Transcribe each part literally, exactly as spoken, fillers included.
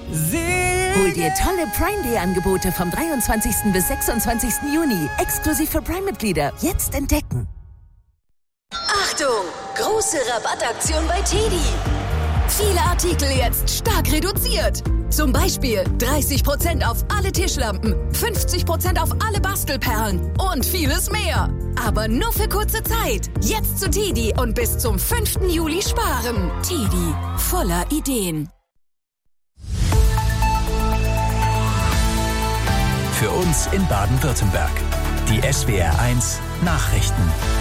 Hol dir tolle Prime-Day-Angebote vom dreiundzwanzigsten bis sechsundzwanzigsten Juni. Exklusiv für Prime-Mitglieder. Jetzt entdecken. Achtung! Große Rabattaktion bei Teddy. Viele Artikel jetzt stark reduziert. Zum Beispiel dreißig Prozent auf alle Tischlampen, fünfzig Prozent auf alle Bastelperlen und vieles mehr. Aber nur für kurze Zeit. Jetzt zu Teddy und bis zum fünften Juli sparen. Teddy, voller Ideen. Für uns in Baden-Württemberg. Die S W R eins Nachrichten.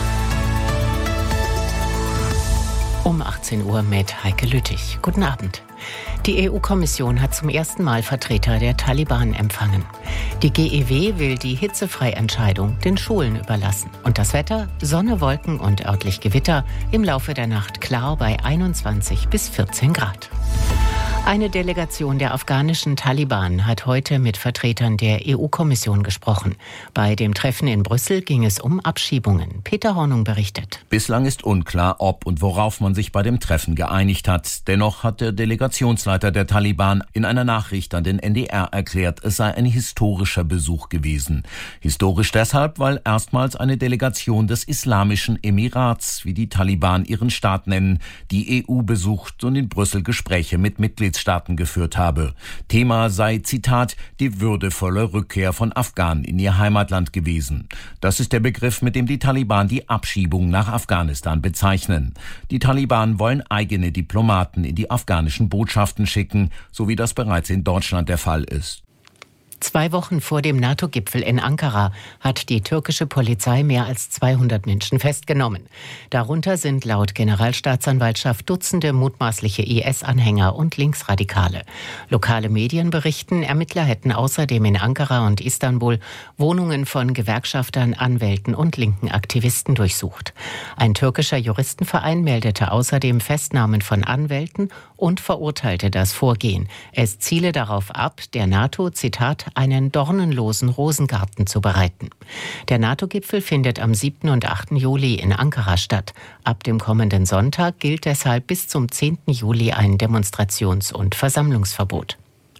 Um achtzehn Uhr mit Heike Lüttich. Guten Abend. Die E U-Kommission hat zum ersten Mal Vertreter der Taliban empfangen. Die G E W will die Hitzefreientscheidung den Schulen überlassen. Und das Wetter? Sonne, Wolken und örtlich Gewitter. Im Laufe der Nacht klar bei einundzwanzig bis vierzehn Grad. Eine Delegation der afghanischen Taliban hat heute mit Vertretern der E U-Kommission gesprochen. Bei dem Treffen in Brüssel ging es um Abschiebungen. Peter Hornung berichtet. Bislang ist unklar, ob und worauf man sich bei dem Treffen geeinigt hat. Dennoch hat der Delegationsleiter der Taliban in einer Nachricht an den N D R erklärt, es sei ein historischer Besuch gewesen. Historisch deshalb, weil erstmals eine Delegation des Islamischen Emirats, wie die Taliban ihren Staat nennen, die E U besucht und in Brüssel Gespräche mit Mitgliedstaaten Staaten geführt habe. Thema sei, Zitat, die würdevolle Rückkehr von Afghanen in ihr Heimatland gewesen. Das ist der Begriff, mit dem die Taliban die Abschiebung nach Afghanistan bezeichnen. Die Taliban wollen eigene Diplomaten in die afghanischen Botschaften schicken, so wie das bereits in Deutschland der Fall ist. Zwei Wochen vor dem NATO-Gipfel in Ankara hat die türkische Polizei mehr als zweihundert Menschen festgenommen. Darunter sind laut Generalstaatsanwaltschaft Dutzende mutmaßliche I S-Anhänger und Linksradikale. Lokale Medien berichten, Ermittler hätten außerdem in Ankara und Istanbul Wohnungen von Gewerkschaftern, Anwälten und linken Aktivisten durchsucht. Ein türkischer Juristenverein meldete außerdem Festnahmen von Anwälten und verurteilte das Vorgehen. Es ziele darauf ab, der NATO, Zitat, einen dornenlosen Rosengarten zu bereiten. Der NATO-Gipfel findet am siebten und achten Juli in Ankara statt. Ab dem kommenden Sonntag gilt deshalb bis zum zehnten Juli ein Demonstrations- und Versammlungsverbot.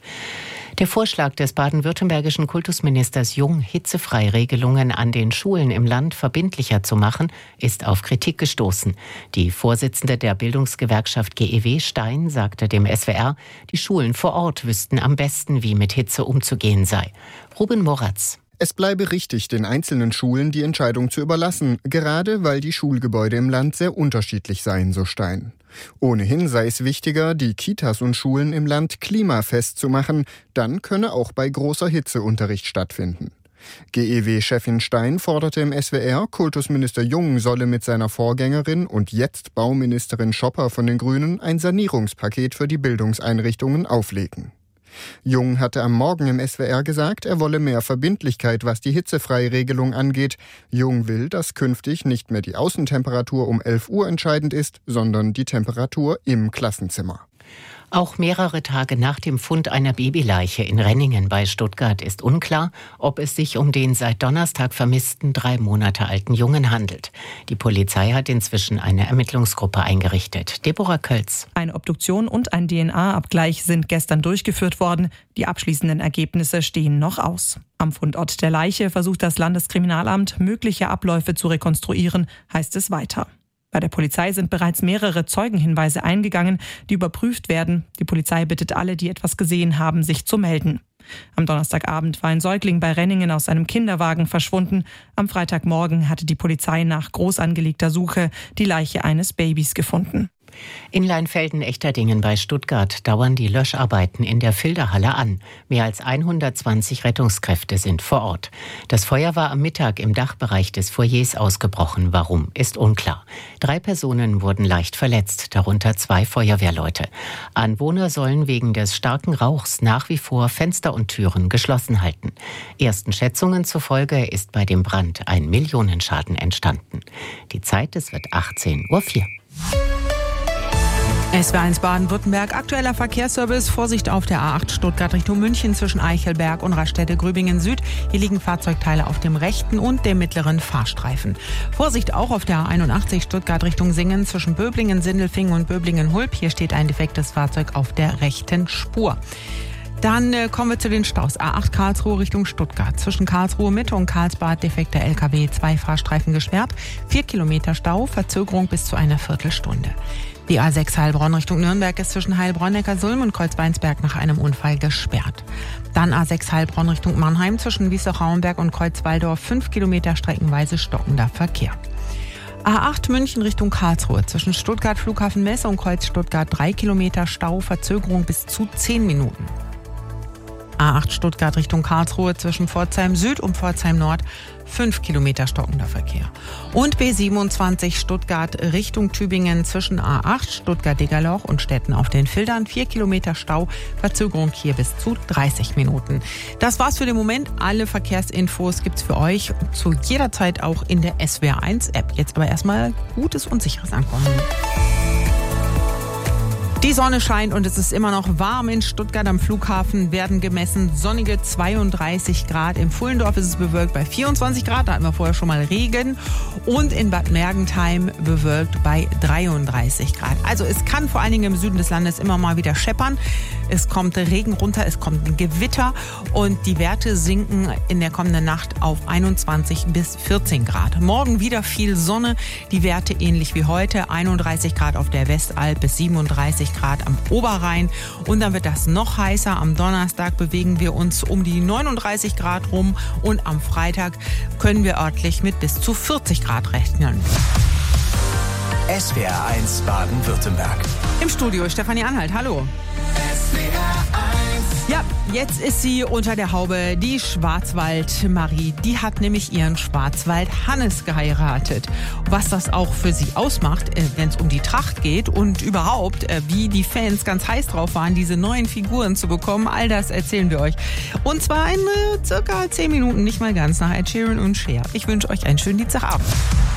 Der Vorschlag des baden-württembergischen Kultusministers Jung, Hitzefreiregelungen an den Schulen im Land verbindlicher zu machen, ist auf Kritik gestoßen. Die Vorsitzende der Bildungsgewerkschaft G E W, Stein, sagte dem S W R, die Schulen vor Ort wüssten am besten, wie mit Hitze umzugehen sei. Ruben Moratz. Es bleibe richtig, den einzelnen Schulen die Entscheidung zu überlassen, gerade weil die Schulgebäude im Land sehr unterschiedlich seien, so Stein. Ohnehin sei es wichtiger, die Kitas und Schulen im Land klimafest zu machen, dann könne auch bei großer Hitze Unterricht stattfinden. G E W-Chefin Stein forderte im S W R, Kultusminister Jung solle mit seiner Vorgängerin und jetzt Bauministerin Schopper von den Grünen ein Sanierungspaket für die Bildungseinrichtungen auflegen. Jung hatte am Morgen im S W R gesagt, er wolle mehr Verbindlichkeit, was die Hitzefreiregelung angeht. Jung will, dass künftig nicht mehr die Außentemperatur um elf Uhr entscheidend ist, sondern die Temperatur im Klassenzimmer. Auch mehrere Tage nach dem Fund einer Babyleiche in Renningen bei Stuttgart ist unklar, ob es sich um den seit Donnerstag vermissten drei Monate alten Jungen handelt. Die Polizei hat inzwischen eine Ermittlungsgruppe eingerichtet. Deborah Kölz. Eine Obduktion und ein D N A-Abgleich sind gestern durchgeführt worden. Die abschließenden Ergebnisse stehen noch aus. Am Fundort der Leiche versucht das Landeskriminalamt, mögliche Abläufe zu rekonstruieren, heißt es weiter. Bei der Polizei sind bereits mehrere Zeugenhinweise eingegangen, die überprüft werden. Die Polizei bittet alle, die etwas gesehen haben, sich zu melden. Am Donnerstagabend war ein Säugling bei Renningen aus einem Kinderwagen verschwunden. Am Freitagmorgen hatte die Polizei nach groß angelegter Suche die Leiche eines Babys gefunden. In Leinfelden-Echterdingen bei Stuttgart dauern die Löscharbeiten in der Filderhalle an. Mehr als hundertzwanzig Rettungskräfte sind vor Ort. Das Feuer war am Mittag im Dachbereich des Foyers ausgebrochen. Warum, ist unklar. Drei Personen wurden leicht verletzt, darunter zwei Feuerwehrleute. Anwohner sollen wegen des starken Rauchs nach wie vor Fenster und Türen geschlossen halten. Ersten Schätzungen zufolge ist bei dem Brand ein Millionenschaden entstanden. Die Zeit, es wird achtzehn Uhr vier. S W R eins Baden-Württemberg, aktueller Verkehrsservice, Vorsicht auf der A acht Stuttgart Richtung München zwischen Eichelberg und Raststätte-Grübingen Süd. Hier liegen Fahrzeugteile auf dem rechten und dem mittleren Fahrstreifen. Vorsicht auch auf der A einundachtzig Stuttgart Richtung Singen zwischen Böblingen, Sindelfingen und Böblingen-Hulb. Hier steht ein defektes Fahrzeug auf der rechten Spur. Dann äh, kommen wir zu den Staus. A acht Karlsruhe Richtung Stuttgart. Zwischen Karlsruhe Mitte und Karlsbad defekter L K W. Zwei Fahrstreifen gesperrt. Vier Kilometer Stau. Verzögerung bis zu einer Viertelstunde. Die A sechs Heilbronn Richtung Nürnberg ist zwischen Heilbronn-Neckarsulm und Kreuzweinsberg nach einem Unfall gesperrt. Dann A sechs Heilbronn Richtung Mannheim zwischen Wiesloch-Rauenberg und Kreuzwaldorf. Fünf Kilometer streckenweise stockender Verkehr. A acht München Richtung Karlsruhe zwischen Stuttgart Flughafen Messe und Kreuz Stuttgart. Drei Kilometer Stau. Verzögerung bis zu zehn Minuten. A acht Stuttgart Richtung Karlsruhe zwischen Pforzheim Süd und Pforzheim Nord. Fünf Kilometer stockender Verkehr. Und B siebenundzwanzig Stuttgart Richtung Tübingen zwischen A acht Stuttgart-Degerloch und Stetten auf den Filtern. Vier Kilometer Stau. Verzögerung hier bis zu dreißig Minuten. Das war's für den Moment. Alle Verkehrsinfos gibt's für euch zu jeder Zeit auch in der S W R eins App. Jetzt aber erstmal gutes und sicheres Ankommen. Die Sonne scheint und es ist immer noch warm. In Stuttgart am Flughafen werden gemessen sonnige zweiunddreißig Grad. Im Pfullendorf ist es bewölkt bei vierundzwanzig Grad. Da hatten wir vorher schon mal Regen. Und in Bad Mergentheim bewölkt bei dreiunddreißig Grad. Also es kann vor allen Dingen im Süden des Landes immer mal wieder scheppern. Es kommt Regen runter, es kommt ein Gewitter und die Werte sinken in der kommenden Nacht auf einundzwanzig bis vierzehn Grad. Morgen wieder viel Sonne, die Werte ähnlich wie heute. einunddreißig Grad auf der Westalb bis siebenunddreißig Grad am Oberrhein. Und dann wird das noch heißer. Am Donnerstag bewegen wir uns um die neununddreißig Grad rum und am Freitag können wir örtlich mit bis zu vierzig Grad rechnen. S W R eins Baden-Württemberg. Im Studio Stefanie Anhalt, hallo. S W R eins. Ja, jetzt ist sie unter der Haube, die Schwarzwald-Marie. Die hat nämlich ihren Schwarzwald-Hannes geheiratet. Was das auch für sie ausmacht, wenn es um die Tracht geht und überhaupt, wie die Fans ganz heiß drauf waren, diese neuen Figuren zu bekommen, all das erzählen wir euch. Und zwar in äh, circa zehn Minuten, nicht mal ganz, nach Ed Sheeran und Cher. Ich wünsche euch einen schönen Dienstagabend.